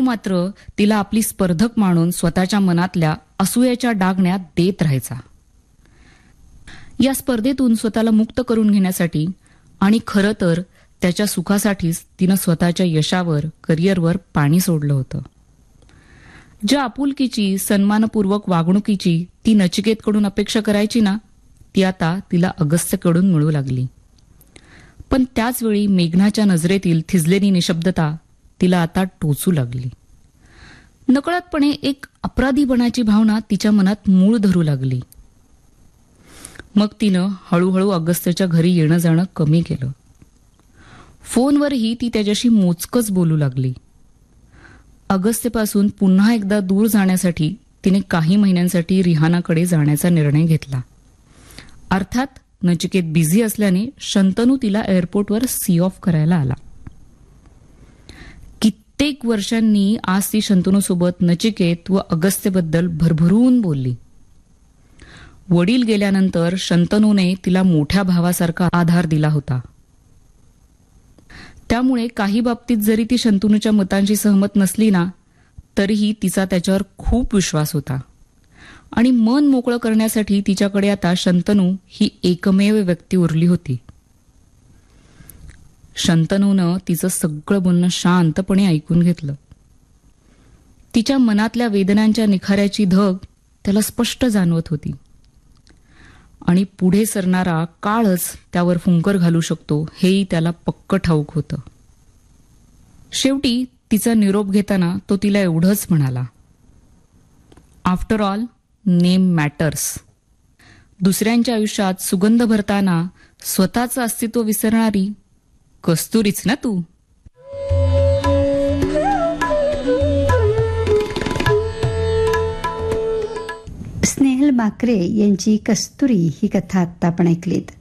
मात्र तिला आपली स्पर्धक मानून स्वतःच्या मनातल्या असूयाच्या डागण्यात देत राहायचा. या स्पर्धेतून स्वतःला मुक्त करून घेण्यासाठी आणि खरं तर त्याच्या सुखासाठीच तिनं स्वतःच्या यशावर, करिअरवर पाणी सोडलं होतं. ज्या आपुलकीची, सन्मानपूर्वक वागणुकीची ती नचिकेतकडून अपेक्षा करायची ना, ती आता तिला अगस्त्यकडून मिळू लागली. पण त्याचवेळी मेघनाच्या नजरेतील थिजलेली निशब्दता तिला आता टोचू लागली. नकळतपणे एक अपराधीपणाची भावना तिच्या मनात मूळ धरू लागली. मग तिनं हळूहळू अगस्त्यच्या घरी येणं जाणं कमी केलं. फोनवरही ती त्याच्याशी मोजकच बोलू लागली. अगस्त्यपासून पुन्हा एकदा दूर जाण्यासाठी तिने काही महिन्यांसाठी रिहानाकडे जाण्याचा निर्णय घेतला. अर्थात नचिकेत बिझी असल्याने शंतनू तिला एअरपोर्टवर सी ऑफ करायला आला. कित्येक वर्षांनी आज ती शंतनूसोबत नचिकेत व अगस्त्यबद्दल भरभरून बोलली. वडील गेल्यानंतर शंतनूने तिला मोठ्या भावासारखा आधार दिला होता. त्यामुळे काही बाबतीत जरी ती शंतनूच्या मतांशी सहमत नसली ना, तरीही तिचा त्याच्यावर खूप विश्वास होता आणि मन मोकळं करण्यासाठी तिच्याकडे आता शंतनू ही एकमेव व्यक्ती उरली होती. शंतनूनं तिचं सगळं बोलणं शांतपणे ऐकून घेतलं. तिच्या मनातल्या वेदनांच्या निखाऱ्याची धग त्याला स्पष्ट जाणवत होती आणि पुढे सरणारा काळच त्यावर फुंकर घालू शकतो हेही त्याला पक्क ठाऊक होतं. शेवटी तिचा निरोप घेताना तो तिला एवढंच म्हणाला, आफ्टर ऑल नेम मॅटर्स. दुसऱ्यांच्या आयुष्यात सुगंध भरताना स्वतःचं अस्तित्व विसरणारी कस्तुरीच ना तू. स्नेहल बाकरे यांची कस्तुरी ही कथा आत्ता आपण ऐकलीत.